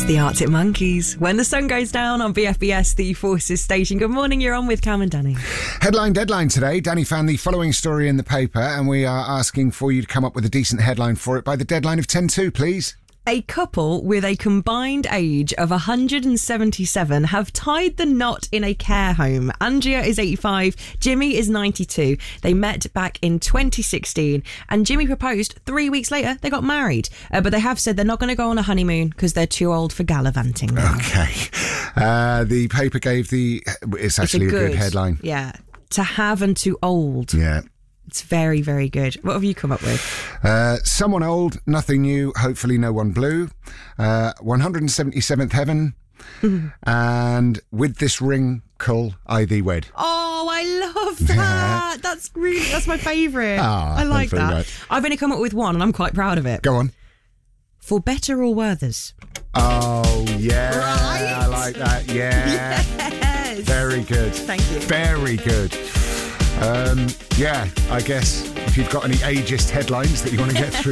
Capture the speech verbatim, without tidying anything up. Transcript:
The Arctic Monkeys. When the sun goes down on B F B S, the Forces station. Good morning, you're on with Cam and Danny. Headline deadline today. Danny found the following story in the paper and we are asking for you to come up with a decent headline for it by the deadline of ten two, please. A couple with a combined age of one hundred seventy-seven have tied the knot in a care home. Andrea is eighty-five, Jimmy is ninety-two. They met back in twenty sixteen and Jimmy proposed. Three weeks later, they got married. Uh, but they have said they're not going to go on a honeymoon because they're too old for gallivanting now. Okay. Uh, the paper gave the... It's actually it's a, a good, good headline. Yeah. To have and too old. Yeah. It's very, very good. What have you come up with? Uh, someone old, nothing new, hopefully no one blue. Uh, one hundred seventy-seventh heaven. And with this ring, cull, I thee wed. Oh, I love that. That's really, that's my favourite. Oh, I like that's very that. nice. I've only come up with one and I'm quite proud of it. Go on. For better or worthers. Oh, yeah. Right? I like that. Yeah. Yes. Very good. Thank you. Very good. Um, yeah, I guess if you've got any ageist headlines that you want to get through.